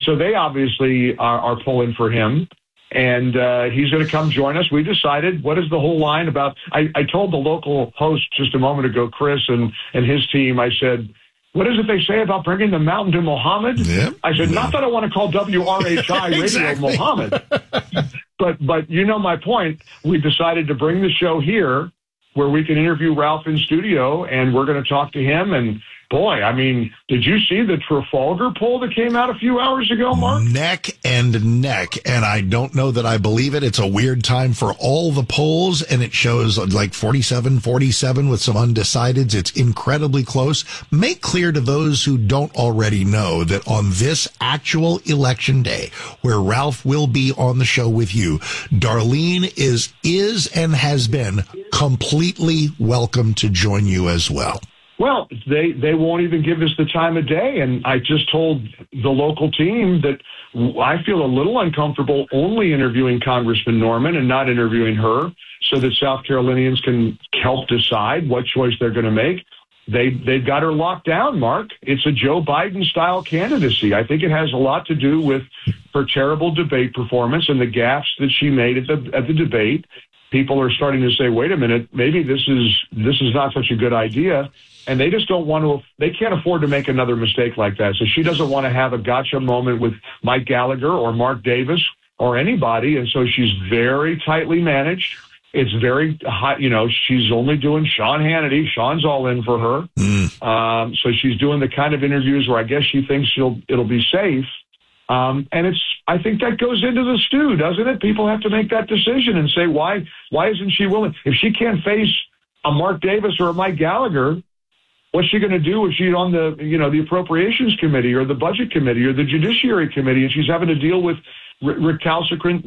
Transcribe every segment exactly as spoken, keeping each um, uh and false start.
so they obviously are, are pulling for him. And uh, he's going to come join us. We decided, what is the whole line about? I, I told the local host just a moment ago, Chris, and, and his team, I said, what is it they say about bringing the mountain to Muhammad? Yep. I said, not that I want to call W R H I exactly. Radio Muhammad. but, but you know my point. We decided to bring the show here where we can interview Ralph in studio, and we're going to talk to him. And boy, I mean, did you see the Trafalgar poll that came out a few hours ago, Mark? Neck and neck. And I don't know that I believe it. It's a weird time for all the polls, and it shows like forty-seven forty-seven with some undecideds. It's incredibly close. Make clear to those who don't already know that on this actual election day, where Ralph will be on the show with you, Darlene is, is and has been completely welcome to join you as well. Well, they, they won't even give us the time of day. And I just told the local team that I feel a little uncomfortable only interviewing Congressman Norman and not interviewing her, so that South Carolinians can help decide what choice they're going to make. They, they've got her locked down, Mark. It's a Joe Biden-style candidacy. I think it has a lot to do with her terrible debate performance and the gaffes that she made at the at the debate. People are starting to say, wait a minute, maybe this is this is not such a good idea. And they just don't want to, they can't afford to make another mistake like that. So she doesn't want to have a gotcha moment with Mike Gallagher or Mark Davis or anybody. And so she's very tightly managed. It's very high, you know, she's only doing Sean Hannity. Sean's all in for her. Mm. Um, so she's doing the kind of interviews where I guess she thinks she'll, it'll be safe. Um, and it's, I think that goes into the stew, doesn't it? People have to make that decision and say, why, why isn't she willing? If she can't face a Mark Davis or a Mike Gallagher, what's she going to do if she's on the, you know, the Appropriations Committee or the Budget Committee or the Judiciary Committee, and she's having to deal with recalcitrant,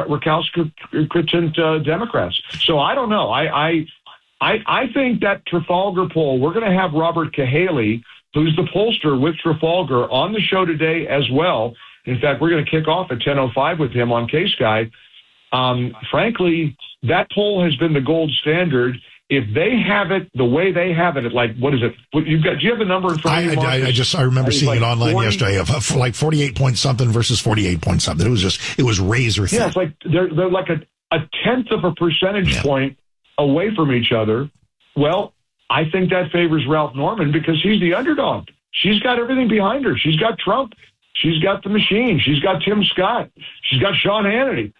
recalcitrant uh, Democrats? So I don't know. I, I, I, I think that Trafalgar poll, we're going to have Robert Cahaly, who's the pollster with Trafalgar, on the show today as well. In fact, we're going to kick off at ten oh five with him on K-Sky. Um, frankly, that poll has been the gold standard. If they have it the way they have it, at like, what is it? What, you've got, do you have the number in front of you, I, I, I just, I remember seeing like it online forty yesterday of like forty-eight point something versus forty-eight point something. It was just, it was razor thin. Yeah, it's like, they're, they're like a, a tenth of a percentage yeah. point away from each other. Well, I think that favors Ralph Norman because he's the underdog. She's got everything behind her. She's got Trump. She's got the machine. She's got Tim Scott. She's got Sean Hannity.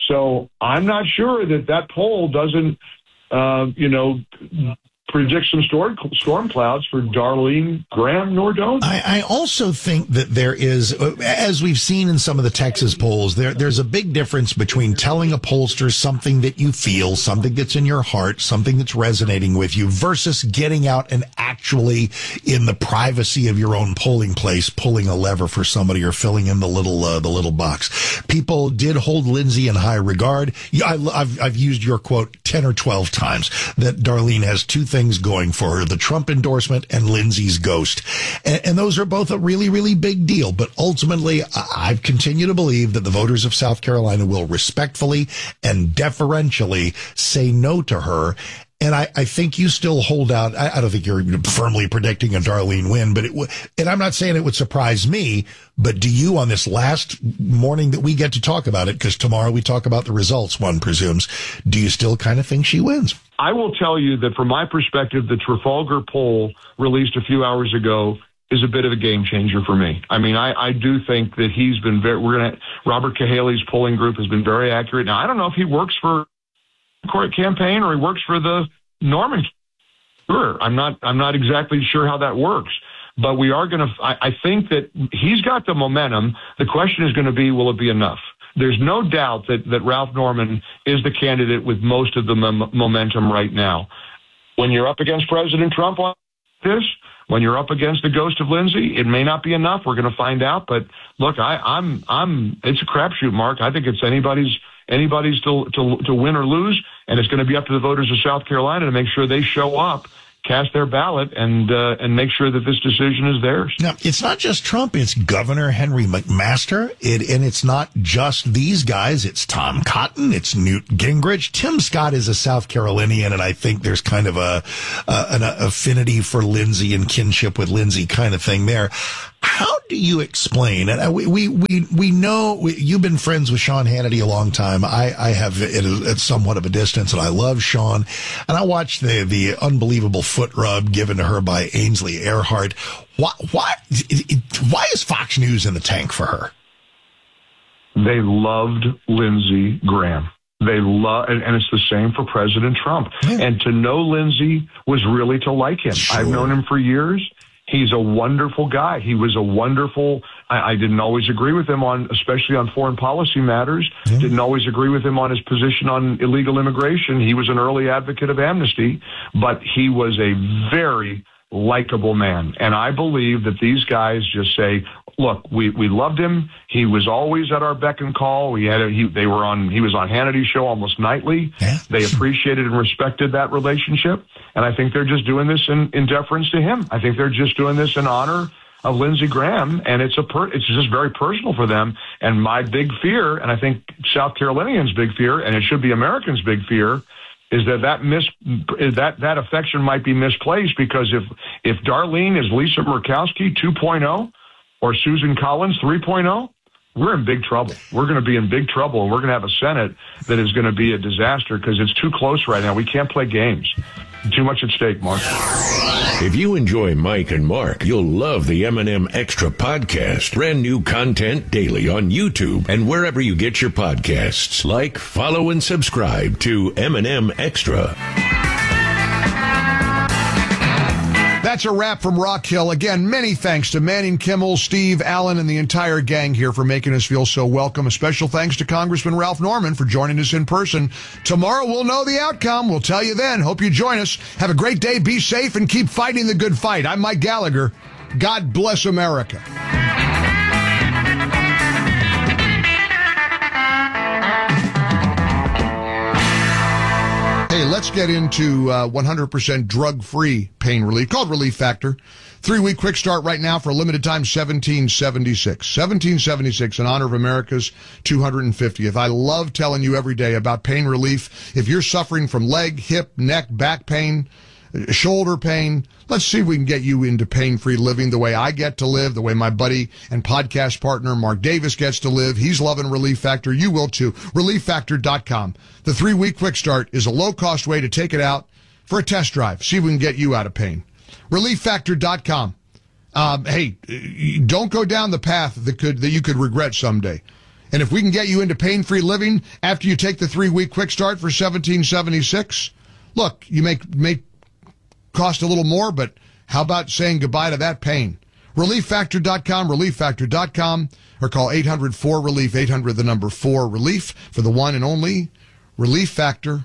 So I'm not sure that that poll doesn't, uh, you know, predict some storm, storm clouds for Darlene Graham Nordone. I, I also think that there is, as we've seen in some of the Texas polls, there there's a big difference between telling a pollster something that you feel, something that's in your heart, something that's resonating with you, versus getting out and actually, in the privacy of your own polling place, pulling a lever for somebody or filling in the little uh, the little box. People did hold Lindsay in high regard. I, I've I've used your quote ten or twelve times that Darlene has two things things going for her, the Trump endorsement and Lindsay's ghost. And, and those are both a really, really big deal. But ultimately, I, I continue to believe that the voters of South Carolina will respectfully and deferentially say no to her. And I, I think you still hold out. I, I don't think you're firmly predicting a Darlene win, but it would, and I'm not saying it would surprise me, but do you on this last morning that we get to talk about it, because tomorrow we talk about the results, one presumes, do you still kind of think she wins? I will tell you that from my perspective, the Trafalgar poll released a few hours ago is a bit of a game changer for me. I mean, I, I do think that he's been very, we're going to, Robert Cahaly's polling group has been very accurate. Now, I don't know if he works for court campaign or he works for the Norman. Sure, I'm not. I'm not exactly sure how that works, but we are going to. I think that he's got the momentum. The question is going to be, will it be enough? There's no doubt that that Ralph Norman is the candidate with most of the mom- momentum right now. When you're up against President Trump on this, when you're up against the ghost of Lindsay, it may not be enough. We're going to find out. But look, I, I'm. I'm. It's a crapshoot, Mark. I think it's anybody's. Anybody's to, to to win or lose, and it's going to be up to the voters of South Carolina to make sure they show up, cast their ballot, and uh, and make sure that this decision is theirs. Now, it's not just Trump; it's Governor Henry McMaster, it, and it's not just these guys. It's Tom Cotton, it's Newt Gingrich. Tim Scott is a South Carolinian, and I think there's kind of a uh, an affinity for Lindsay and kinship with Lindsay kind of thing there. How do you explain, and we, we, we, we know we, you've been friends with Sean Hannity a long time. I, I have it at somewhat of a distance, and I love Sean. And I watched the, the unbelievable foot rub given to her by Ainsley Earhart. Why, why, why is Fox News in the tank for her? They loved Lindsey Graham. They love, and, and it's the same for President Trump. Yeah. And to know Lindsey was really to like him. Sure. I've known him for years. He's a wonderful guy. He was a wonderful, I, I didn't always agree with him on, especially on foreign policy matters. Mm-hmm. Didn't always agree with him on his position on illegal immigration. He was an early advocate of amnesty, but he was a very likable man. And I believe that these guys just say, look, we, we loved him. He was always at our beck and call. We had a, he, they were on, he was on Hannity's show almost nightly. Yeah. They appreciated and respected that relationship. And I think they're just doing this in, in deference to him. I think they're just doing this in honor of Lindsey Graham. And it's a, per, it's just very personal for them. And my big fear, and I think South Carolinians' big fear, and it should be Americans' big fear, is that that mis that that affection might be misplaced, because if if Darlene is Lisa Murkowski two point oh or Susan Collins three point oh, we're in big trouble. We're going to be in big trouble, and we're going to have a Senate that is going to be a disaster because it's too close right now. We can't play games. Too much at stake, Mark. If you enjoy Mike and Mark, you'll love the M and M Extra podcast. Brand new content daily on YouTube and wherever you get your podcasts. Like, follow, and subscribe to M and M Extra. That's a wrap from Rock Hill. Again, many thanks to Manning Kimmel, Steve, Allen, and the entire gang here for making us feel so welcome. A special thanks to Congressman Ralph Norman for joining us in person. Tomorrow we'll know the outcome. We'll tell you then. Hope you join us. Have a great day. Be safe and keep fighting the good fight. I'm Mike Gallagher. God bless America. Hey, let's get into uh, one hundred percent drug-free pain relief, called Relief Factor. Three-week quick start right now for a limited time, seventeen seventy-six. seventeen seventy-six in honor of America's two hundred fiftieth. I love telling you every day about pain relief. If you're suffering from leg, hip, neck, back pain, shoulder pain, let's see if we can get you into pain-free living the way I get to live, the way my buddy and podcast partner Mark Davis gets to live. He's loving Relief Factor. You will too. relief factor dot com. The three-week quick start is a low-cost way to take it out for a test drive. See if we can get you out of pain. relief factor dot com. Um, hey, don't go down the path that could that you could regret someday. And if we can get you into pain-free living after you take the three-week quick start for seventeen seventy-six, look, you may may cost a little more, but how about saying goodbye to that pain? relief factor dot com, relief factor dot com, or call eight hundred four relief, eight hundred the number four relief for the one and only Relief Factor.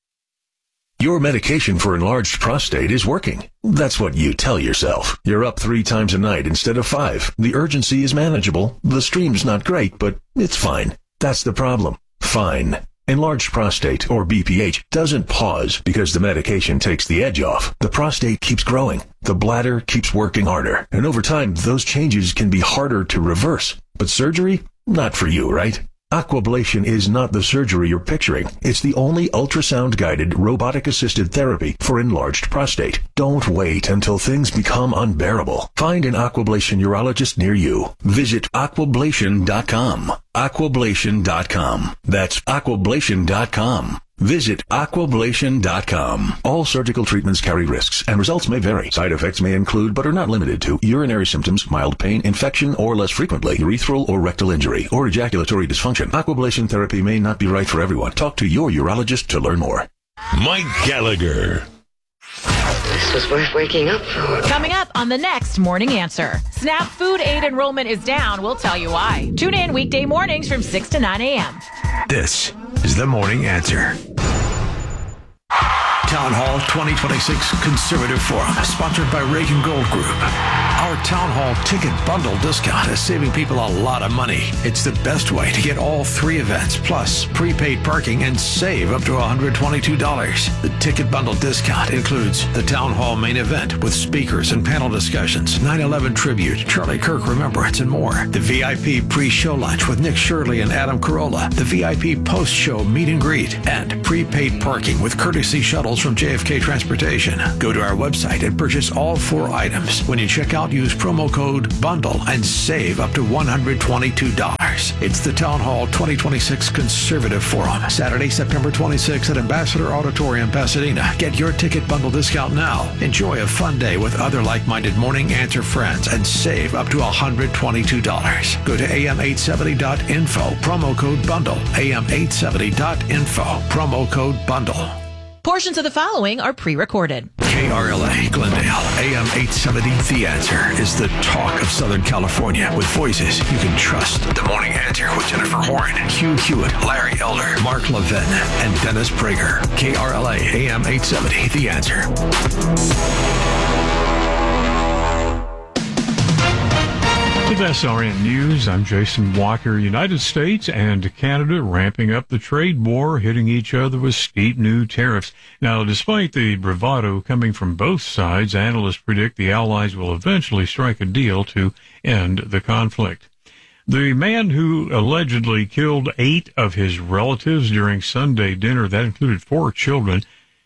Your medication for enlarged prostate is working. That's what you tell yourself. You're up three times a night instead of five. The urgency is manageable. The stream's not great, but it's fine. That's the problem. Fine. Enlarged prostate, or B P H, doesn't pause because the medication takes the edge off. The prostate keeps growing. The bladder keeps working harder. And over time, those changes can be harder to reverse. But surgery? Not for you, right? Aquablation is not the surgery you're picturing. It's the only ultrasound-guided, robotic-assisted therapy for enlarged prostate. Don't wait until things become unbearable. Find an Aquablation urologist near you. Visit aquablation dot com. aquablation dot com. That's aquablation dot com. Visit aquablation dot com. All surgical treatments carry risks, and results may vary. Side effects may include, but are not limited to, urinary symptoms, mild pain, infection, or less frequently, urethral or rectal injury, or ejaculatory dysfunction. Aquablation therapy may not be right for everyone. Talk to your urologist to learn more. Mike Gallagher. This was worth waking up for. Coming up on the next Morning Answer. SNAP food aid enrollment is down. We'll tell you why. Tune in weekday mornings from six to nine a.m. This is the Morning Answer. Town Hall twenty twenty-six Conservative Forum, sponsored by Reagan Gold Group. Our Town Hall ticket bundle discount is saving people a lot of money. It's the best way to get all three events, plus prepaid parking, and save up to one hundred twenty-two dollars. The ticket bundle discount includes the Town Hall main event with speakers and panel discussions, nine eleven tribute, Charlie Kirk Remembrance, and more. The V I P pre-show lunch with Nick Shirley and Adam Carolla. The V I P post-show meet and greet, and prepaid parking with courtesy shuttles from J F K Transportation. Go to our website and purchase all four items. When you check out, discount, use promo code BUNDLE and save up to one hundred twenty-two dollars. It's the Town Hall twenty twenty-six Conservative Forum, Saturday, September twenty-sixth at Ambassador Auditorium, Pasadena. Get your ticket bundle discount now. Enjoy a fun day with other like-minded Morning Answer friends and save up to one hundred twenty-two dollars. Go to A M eight seventy dot info, promo code BUNDLE. A M eight seventy dot info, promo code BUNDLE. Portions of the following are pre-recorded. K R L A, Glendale, A M eight seventy, The Answer is the talk of Southern California with voices you can trust. The Morning Answer with Jennifer Horn, Hugh Hewitt, Larry Elder, Mark Levin, and Dennis Prager. K R L A, A M eight seventy, The Answer. With S R N News, I'm Jason Walker. United States and Canada ramping up the trade war, hitting each other with steep new tariffs. Now, despite the bravado coming from both sides, analysts predict the allies will eventually strike a deal to end the conflict. The man who allegedly killed eight of his relatives during Sunday dinner, that included four children,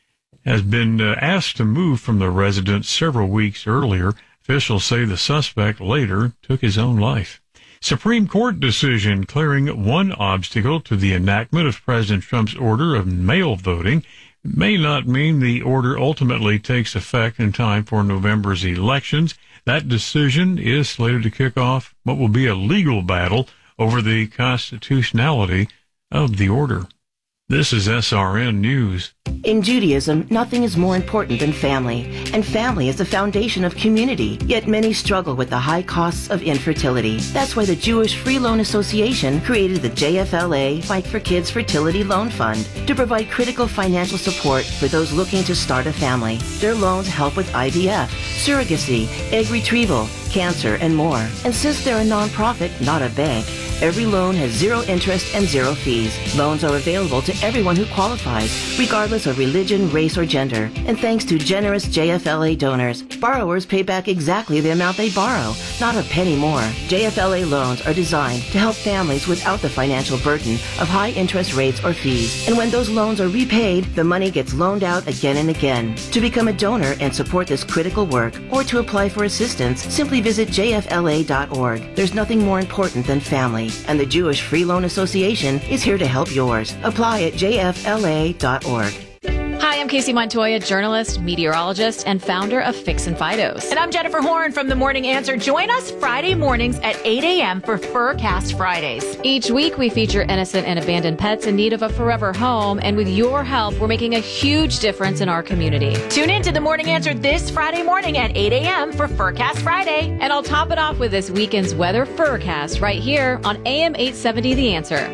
has been uh, asked to move from the residence several weeks earlier. Officials say the suspect later took his own life. Supreme Court decision clearing one obstacle to the enactment of President Trump's order of mail voting may not mean the order ultimately takes effect in time for November's elections. That decision is slated to kick off what will be a legal battle over the constitutionality of the order. This is S R N News. In Judaism, nothing is more important than family, and family is the foundation of community, yet many struggle with the high costs of infertility. That's why the Jewish Free Loan Association created the J F L A Fight for Kids Fertility Loan Fund to provide critical financial support for those looking to start a family. Their loans help with I V F, surrogacy, egg retrieval, cancer, and more. And since they're a nonprofit, not a bank, every loan has zero interest and zero fees. Loans are available to everyone who qualifies, regardless of religion, race, or gender. And thanks to generous J F L A donors, borrowers pay back exactly the amount they borrow, not a penny more. J F L A loans are designed to help families without the financial burden of high interest rates or fees. And when those loans are repaid, the money gets loaned out again and again. To become a donor and support this critical work, or to apply for assistance, simply visit J F L A dot org. There's nothing more important than family, and the Jewish Free Loan Association is here to help yours. Apply at J F L A dot org. Hi, I'm Casey Montoya, journalist, meteorologist, and founder of Fix and Fidos. And I'm Jennifer Horn from The Morning Answer. Join us Friday mornings at eight a.m. for Furcast Fridays. Each week, we feature innocent and abandoned pets in need of a forever home. And with your help, we're making a huge difference in our community. Tune in to The Morning Answer this Friday morning at eight a.m. for Furcast Friday. And I'll top it off with this weekend's weather Furcast right here on A M eight seventy The Answer.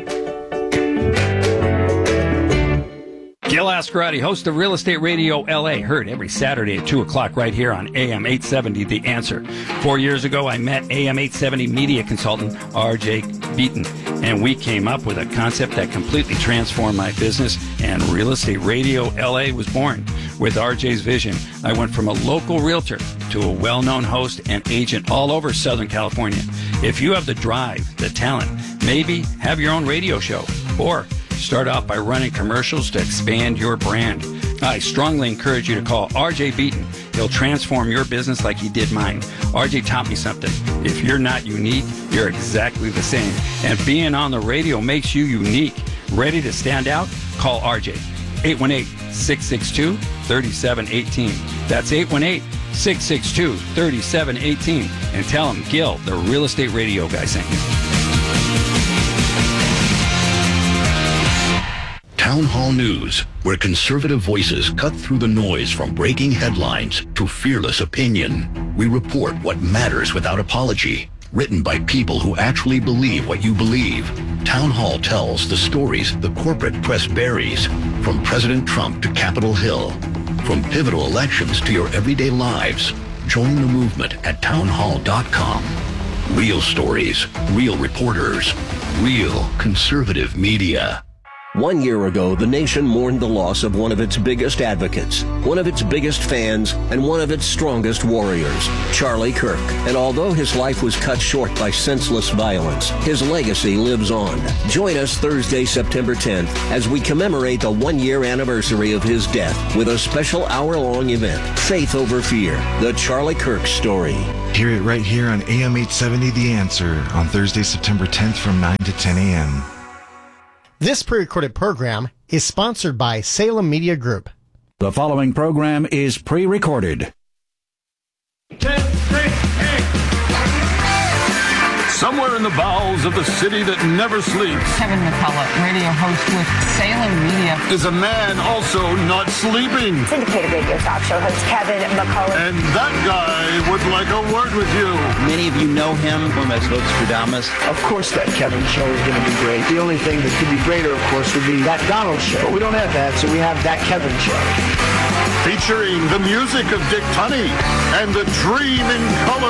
Gil Ascarati, host of Real Estate Radio L A, heard every Saturday at two o'clock right here on A M eight seventy The Answer. Four years ago, I met A M eight seventy media consultant R J Beaton, and we came up with a concept that completely transformed my business, and Real Estate Radio L A was born. With R J's vision, I went from a local realtor to a well-known host and agent all over Southern California. If you have the drive, the talent, maybe have your own radio show, or start off by running commercials to expand your brand, I strongly encourage you to call R J Beaton. He'll transform your business like he did mine. R J taught me something. If you're not unique, you're exactly the same. And being on the radio makes you unique. Ready to stand out? Call R J. eight one eight, six six two, three seven one eight. That's eight one eight, six six two, three seven one eight. And tell him Gil, the Real Estate Radio guy, sent you. Town Hall News, where conservative voices cut through the noise from breaking headlines to fearless opinion. We report what matters without apology. Written by people who actually believe what you believe. Town Hall tells the stories the corporate press buries, from President Trump to Capitol Hill, from pivotal elections to your everyday lives. Join the movement at town hall dot com. Real stories, real reporters, real conservative media. One year ago, the nation mourned the loss of one of its biggest advocates, one of its biggest fans, and one of its strongest warriors, Charlie Kirk. And although his life was cut short by senseless violence, his legacy lives on. Join us Thursday, September tenth, as we commemorate the one-year anniversary of his death with a special hour-long event, Faith Over Fear, the Charlie Kirk story. Hear it right here on A M eight seventy The Answer on Thursday, September tenth from nine to ten a.m. This pre-recorded program is sponsored by Salem Media Group. The following program is pre-recorded. ten, three, Somewhere in the bowels of the city that never sleeps, Kevin McCullough, radio host with Salem Media, is a man also not sleeping. Syndicated radio talk show host Kevin McCullough. And that guy would like a word with you. Many of you know him from as Nostradamus. Of course that Kevin show is going to be great. The only thing that could be greater, of course, would be that Donald show. But we don't have that, so we have that Kevin show. Featuring the music of Dick Tunney and the Dream in Color.